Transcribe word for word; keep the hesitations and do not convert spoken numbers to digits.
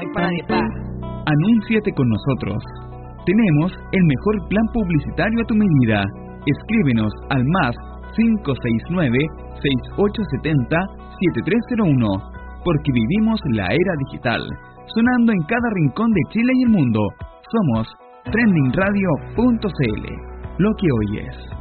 Dispa. Anúnciate con nosotros. Tenemos el mejor plan publicitario a tu medida. Escríbenos al más cinco seis nueve, seis ocho siete cero, siete tres cero uno, porque vivimos la era digital, sonando en cada rincón de Chile y el mundo. Somos trending radio punto c l, lo que oyes.